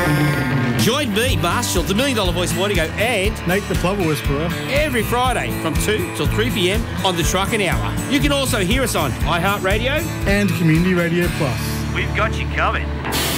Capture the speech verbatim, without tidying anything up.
Join me, Marshall, the Million Dollar Voice Morning Go, and Nate the Flubber Whisperer every Friday from two till three p m on the Truckin' Hour. You can also hear us on iHeartRadio and Community Radio Plus. We've got you covered.